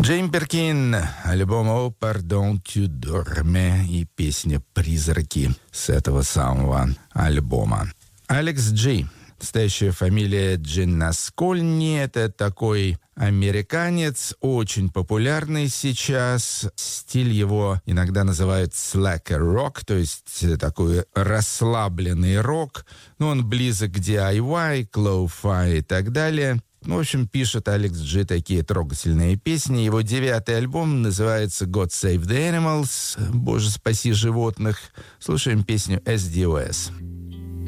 Джейн Биркин, альбом «Oh, Pardon tu dorme» и песня «Призраки» с этого самого альбома. Алекс Джи. Настоящая фамилия Джиннаскольни. Это такой американец, очень популярный сейчас. Стиль его иногда называют slacker rock, то есть такой расслабленный рок. Но он близок к DIY, к lo-fi и так далее. В общем, пишет Алекс Джи такие трогательные песни. Его 9-й альбом называется «God Save the Animals», «Боже, спаси животных». Слушаем песню «SDOS».